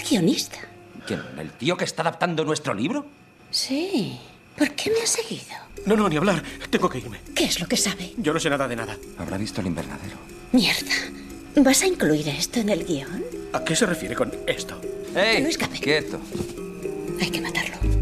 guionista. ¿Quién? ¿El tío que está adaptando nuestro libro? Sí. ¿Por qué me has seguido? No, ni hablar. Tengo que irme. ¿Qué es lo que sabe? Yo no sé nada de nada. Habrá visto el invernadero. Mierda. ¿Vas a incluir esto en el guión? ¿A qué se refiere con esto? ¡Ey! Que no escape. ¡Quieto! Hay que matarlo.